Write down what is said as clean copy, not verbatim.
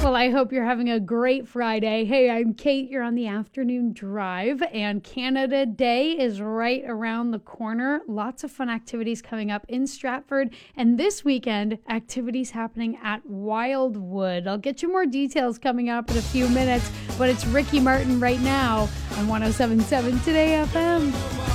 Well, I hope you're having a great Friday. Hey, I'm Kate. You're on the afternoon drive, and Canada Day is right around the corner. Lots of fun activities coming up in Stratford. And this weekend, activities happening at Wildwood. I'll get you more details coming up in a few minutes, but it's Ricky Martin right now on 107.7 Today FM.